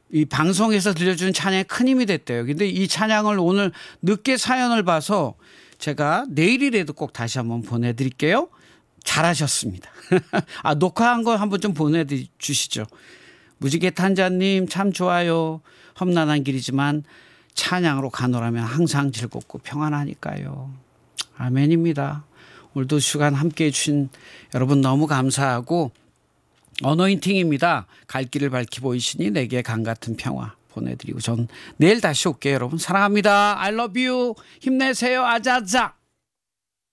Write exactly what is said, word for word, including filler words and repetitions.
이 방송에서 들려주는 찬양이 큰 힘이 됐대요. 근데 이 찬양을 오늘 늦게 사연을 봐서 제가 내일이라도 꼭 다시 한번 보내드릴게요. 잘하셨습니다. 아, 녹화한 거 한번 좀 보내주시죠. 무지개 탄자님 참 좋아요. 험난한 길이지만 찬양으로 가노라면 항상 즐겁고 평안하니까요. 아멘입니다. 오늘도 시간 함께해 주신 여러분 너무 감사하고 어노인팅입니다. 갈 길을 밝히 보이시니 내게 강 같은 평화 보내드리고 전 내일 다시 올게요. 여러분 사랑합니다. I love you. 힘내세요. 아자아자.